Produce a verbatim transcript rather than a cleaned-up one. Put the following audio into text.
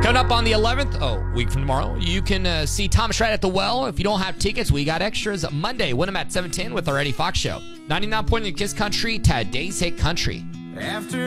Coming up on the eleventh, oh, week from tomorrow, you can uh, see Thomas Rhett at the Well. If you don't have tickets, we got extras Monday. Win them at seven ten with our Eddie Fox Show. ninety-nine point in Kiss Country, Today's Hit Country. After